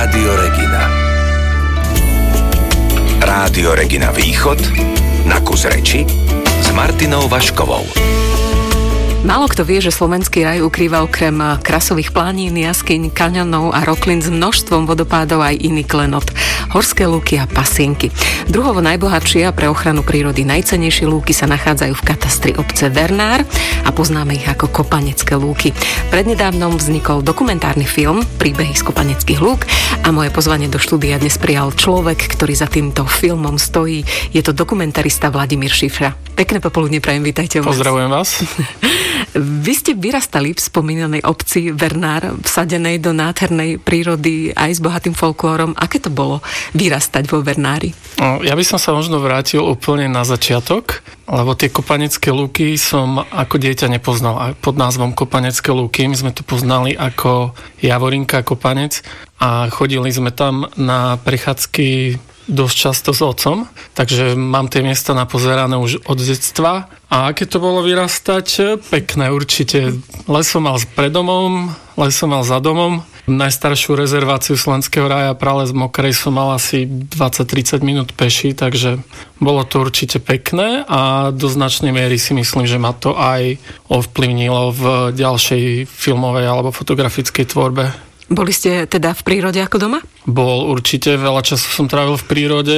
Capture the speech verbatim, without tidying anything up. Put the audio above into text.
Rádio Regina. Rádio Regina Východ na kus reči s Martinou Vaškovou. Málo kto vie, že slovenský raj ukrýva okrem krasových planín, jaskyň, kaňonov a roklín s množstvom vodopádov aj iný klenot. Horské lúky a pasienky. Druhovo najbohatšie a pre ochranu prírody najcennejšie lúky sa nachádzajú v katastri obce Vernár a poznáme ich ako Kopanecké lúky. Prednedávnom vznikol dokumentárny film Príbehy z Kopaneckých lúk a moje pozvanie do štúdia dnes prijal človek, ktorý za týmto filmom stojí. Je to dokumentarista Vladimír Šifra. Pekné popoludne prajem, vítajte u vás. Pozdravujem vás. Vy ste vyrastali v spomínanej obci Vernár, vsadenej do nádhernej prírody aj s bohatým folklórom. Aké to bolo vyrastať vo Vernári? No, ja by som sa možno vrátil úplne na začiatok, lebo tie Kopanecké lúky som ako dieťa nepoznal. Pod názvom Kopanecké lúky my sme to poznali ako Javorinka, Kopanec a chodili sme tam na prechádzky dosť často s otcom, takže mám tie miesta napozerané už od detstva. A aké to bolo vyrastať? Pekné určite. Les som mal pred domom, les som mal za domom. Najstaršiu rezerváciu Slovenského raja Prales Mokrej som mal asi dvadsať tridsať minút peši, takže bolo to určite pekné a do značnej miery si myslím, že ma to aj ovplyvnilo v ďalšej filmovej alebo fotografickej tvorbe. Boli ste teda v prírode ako doma? Bol určite, veľa času som trávil v prírode